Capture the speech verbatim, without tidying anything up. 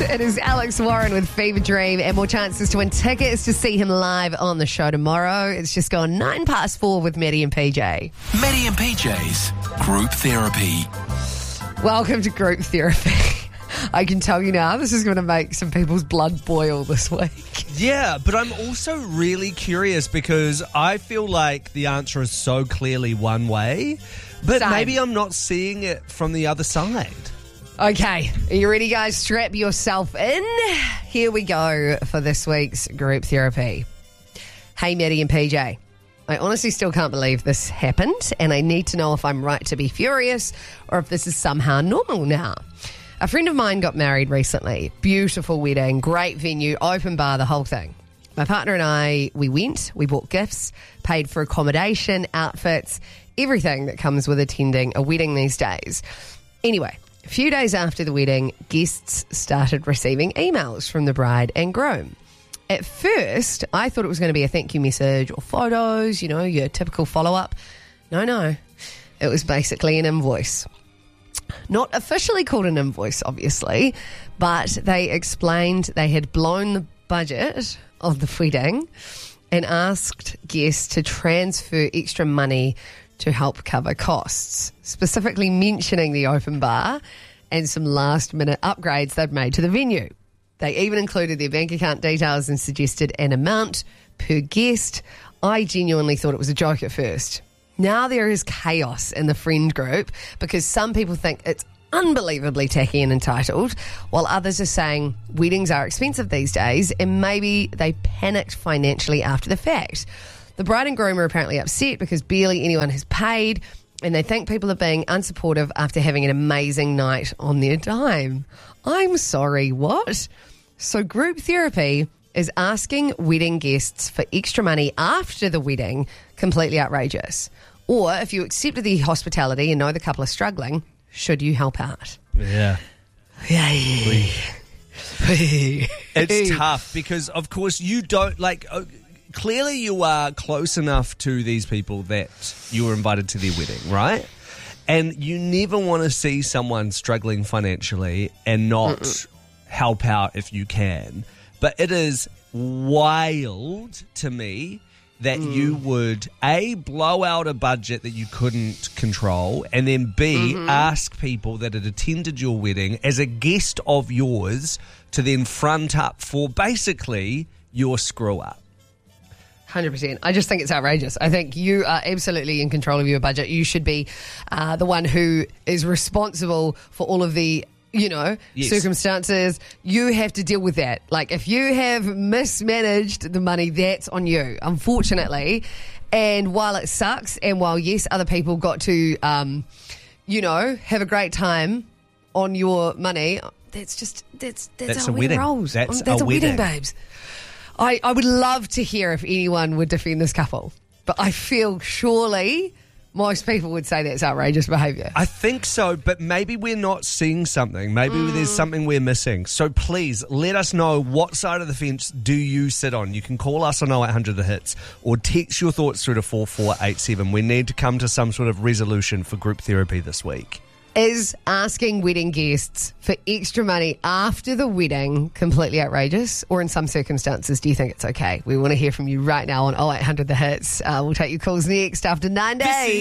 It is Alex Warren with Fever Dream, and more chances to win tickets to see him live on the show tomorrow. It's just gone nine past four with Maddie and P J. Maddie and P J's Group Therapy. Welcome to Group Therapy. I can tell you now, this is going to make some people's blood boil this week. Yeah, but I'm also really curious because I feel like the answer is so clearly one way, but Same. maybe I'm not seeing it from the other side. Okay, are you ready, guys? Strap yourself in. Here we go for this week's Group Therapy. Hey, Maddie and P J. I honestly still can't believe this happened, and I need to know if I'm right to be furious or if this is somehow normal now. A friend of mine got married recently. Beautiful wedding, great venue, open bar, the whole thing. My partner and I, we went, we bought gifts, paid for accommodation, outfits, everything that comes with attending a wedding these days. Anyway, a few days after the wedding, guests started receiving emails from the bride and groom. At first, I thought it was going to be a thank you message or photos, you know, your typical follow-up. No, no. It was basically an invoice. Not officially called an invoice, obviously, but they explained they had blown the budget of the wedding and asked guests to transfer extra money to help cover costs, specifically mentioning the open bar and some last-minute upgrades they'd made to the venue. They even included their bank account details and suggested an amount per guest. I genuinely thought it was a joke at first. Now there is chaos in the friend group because some people think it's unbelievably tacky and entitled, while others are saying weddings are expensive these days and maybe they panicked financially after the fact. The bride and groom are apparently upset because barely anyone has paid, and they think people are being unsupportive after having an amazing night on their dime. I'm sorry, what? So group therapy is asking wedding guests for extra money after the wedding completely outrageous. Or if you accepted the hospitality and know the couple are struggling, should you help out? Yeah. Yay. It's tough because, of course, you don't, like, uh, clearly you are close enough to these people that you were invited to their wedding, right? And you never want to see someone struggling financially and not Mm-mm. help out if you can. But it is wild to me that mm. you would, A, blow out a budget that you couldn't control, and then B, mm-hmm. ask people that had attended your wedding as a guest of yours to then front up for basically your screw-up. one hundred percent. I just think it's outrageous. I think you are absolutely in control of your budget. You should be uh, the one who is responsible for all of the you know, yes. circumstances. You have to deal with that. Like, if you have mismanaged the money, that's on you, unfortunately. And while it sucks, and while, yes, other people got to, um, you know, have a great time on your money, that's just, that's that's, that's how a wedding wedding. rolls. That's, that's a, a wedding. wedding, babes. I, I would love to hear if anyone would defend this couple. But I feel surely most people would say that's outrageous behaviour. I think so, but maybe we're not seeing something. Maybe mm. there's something we're missing. So please, let us know what side of the fence do you sit on. You can call us on oh eight hundred the hits or text your thoughts through to four four eight seven. We need to come to some sort of resolution for group therapy this week. Is asking wedding guests for extra money after the wedding completely outrageous? Or in some circumstances, do you think it's okay? We want to hear from you right now on oh eight hundred the hits. Uh, we'll take your calls next after nine days.